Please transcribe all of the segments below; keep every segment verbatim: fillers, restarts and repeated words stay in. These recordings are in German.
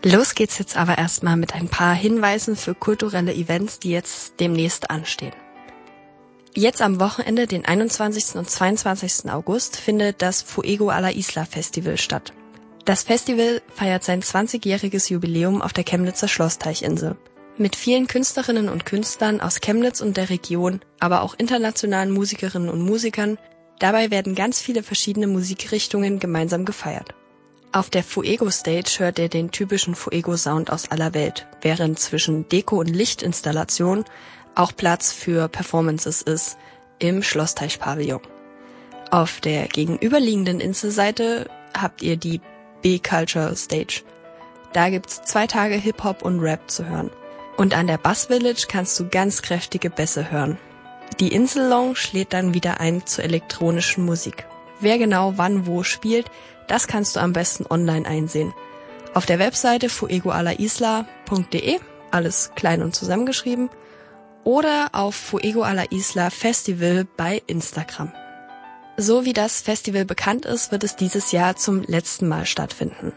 Los geht's jetzt aber erstmal mit ein paar Hinweisen für kulturelle Events, die jetzt demnächst anstehen. Jetzt am Wochenende, den einundzwanzigsten und zweiundzwanzigsten August, findet das Fuego a la Isla Festival statt. Das Festival feiert sein zwanzigjähriges Jubiläum auf der Chemnitzer Schlossteichinsel. Mit vielen Künstlerinnen und Künstlern aus Chemnitz und der Region, aber auch internationalen Musikerinnen und Musikern. Dabei werden ganz viele verschiedene Musikrichtungen gemeinsam gefeiert. Auf der Fuego Stage hört ihr den typischen Fuego-Sound aus aller Welt, während zwischen Deko- und Lichtinstallation auch Platz für Performances ist im Schlossteich-Pavillon. Auf der gegenüberliegenden Inselseite habt ihr die B-Culture Stage. Da gibt's zwei Tage Hip-Hop und Rap zu hören. Und an der Bass Village kannst du ganz kräftige Bässe hören. Die Insel-Lounge lädt dann wieder ein zur elektronischen Musik. Wer genau wann wo spielt, das kannst du am besten online einsehen. Auf der Webseite fuego a la isla punkt de, alles klein und zusammengeschrieben, oder auf Fuego a la Isla Festival bei Instagram. So wie das Festival bekannt ist, wird es dieses Jahr zum letzten Mal stattfinden.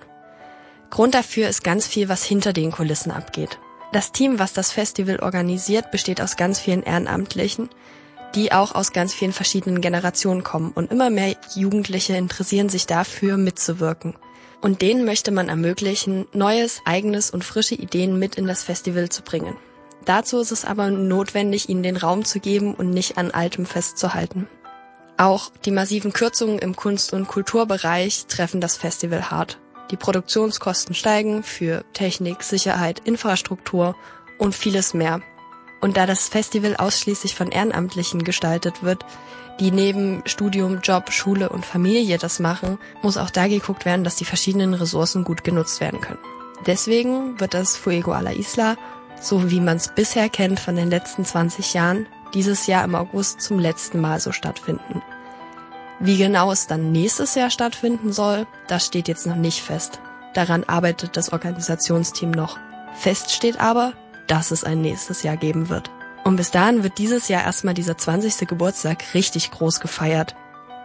Grund dafür ist ganz viel, was hinter den Kulissen abgeht. Das Team, was das Festival organisiert, besteht aus ganz vielen Ehrenamtlichen, die auch aus ganz vielen verschiedenen Generationen kommen, und immer mehr Jugendliche interessieren sich dafür, mitzuwirken. Und denen möchte man ermöglichen, Neues, Eigenes und frische Ideen mit in das Festival zu bringen. Dazu ist es aber notwendig, ihnen den Raum zu geben und nicht an Altem festzuhalten. Auch die massiven Kürzungen im Kunst- und Kulturbereich treffen das Festival hart. Die Produktionskosten steigen für Technik, Sicherheit, Infrastruktur und vieles mehr. Und da das Festival ausschließlich von Ehrenamtlichen gestaltet wird, die neben Studium, Job, Schule und Familie das machen, muss auch da geguckt werden, dass die verschiedenen Ressourcen gut genutzt werden können. Deswegen wird das Fuego a la Isla, so wie man es bisher kennt von den letzten zwanzig Jahren, dieses Jahr im August zum letzten Mal so stattfinden. Wie genau es dann nächstes Jahr stattfinden soll, das steht jetzt noch nicht fest. Daran arbeitet das Organisationsteam noch. Fest steht aber, dass es ein nächstes Jahr geben wird. Und bis dahin wird dieses Jahr erstmal dieser zwanzigste Geburtstag richtig groß gefeiert.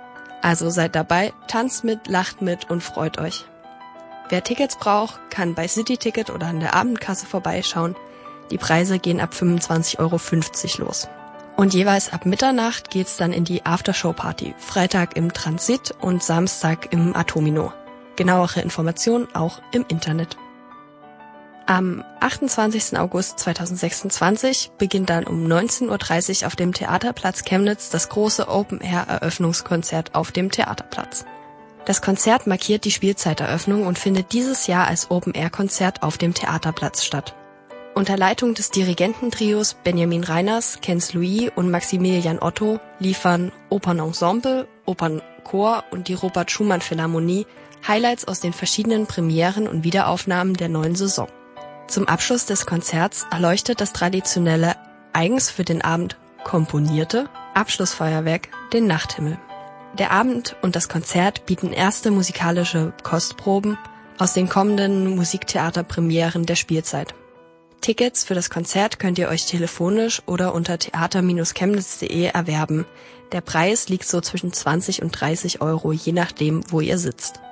Also seid dabei, tanzt mit, lacht mit und freut euch. Wer Tickets braucht, kann bei City Ticket oder an der Abendkasse vorbeischauen. Die Preise gehen ab fünfundzwanzig Euro fünfzig los. Und jeweils ab Mitternacht geht's dann in die Aftershow-Party. Freitag im Transit und Samstag im Atomino. Genauere Informationen auch im Internet. Am achtundzwanzigsten August zweitausendsechsundzwanzig beginnt dann um neunzehn Uhr dreißig auf dem Theaterplatz Chemnitz das große Open-Air-Eröffnungskonzert auf dem Theaterplatz. Das Konzert markiert die Spielzeiteröffnung und findet dieses Jahr als Open-Air-Konzert auf dem Theaterplatz statt. Unter Leitung des Dirigententrios Benjamin Reiners, Kenz Louis und Maximilian Otto liefern Opernensemble, Opernchor und die Robert Schumann Philharmonie Highlights aus den verschiedenen Premieren und Wiederaufnahmen der neuen Saison. Zum Abschluss des Konzerts erleuchtet das traditionelle, eigens für den Abend komponierte Abschlussfeuerwerk den Nachthimmel. Der Abend und das Konzert bieten erste musikalische Kostproben aus den kommenden Musiktheaterpremieren der Spielzeit. Tickets für das Konzert könnt ihr euch telefonisch oder unter theater Bindestrich chemnitz punkt de erwerben. Der Preis liegt so zwischen zwanzig und dreißig Euro, je nachdem, wo ihr sitzt.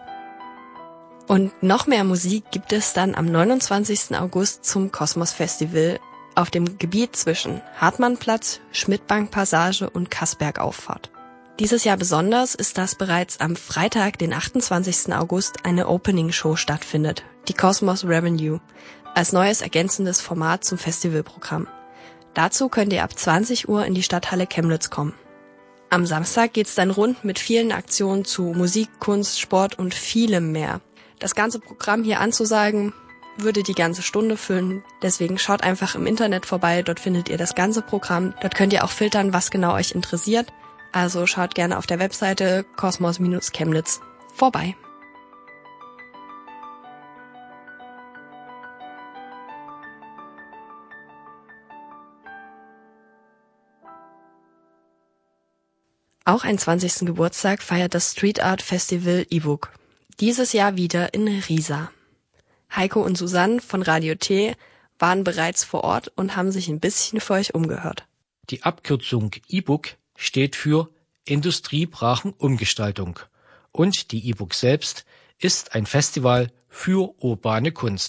Und noch mehr Musik gibt es dann am neunundzwanzigsten August zum Kosmos Festival auf dem Gebiet zwischen Hartmannplatz, Schmidtbank-Passage und Kassberg-Auffahrt. Dieses Jahr besonders ist, dass bereits am Freitag, den achtundzwanzigsten August, eine Opening-Show stattfindet, die Cosmos Revenue, als neues ergänzendes Format zum Festivalprogramm. Dazu könnt ihr ab zwanzig Uhr in die Stadthalle Chemnitz kommen. Am Samstag geht's dann rund mit vielen Aktionen zu Musik, Kunst, Sport und vielem mehr. Das ganze Programm hier anzusagen, würde die ganze Stunde füllen. Deswegen schaut einfach im Internet vorbei, dort findet ihr das ganze Programm. Dort könnt ihr auch filtern, was genau euch interessiert. Also schaut gerne auf der Webseite Kosmos Chemnitz vorbei. Auch einen zwanzigsten Geburtstag feiert das Street Art Festival E-Book. Dieses Jahr wieder in Riesa. Heiko und Susanne von Radio T waren bereits vor Ort und haben sich ein bisschen für euch umgehört. Die Abkürzung E-Book steht für Industriebrachenumgestaltung und die E-Book selbst ist ein Festival für urbane Kunst.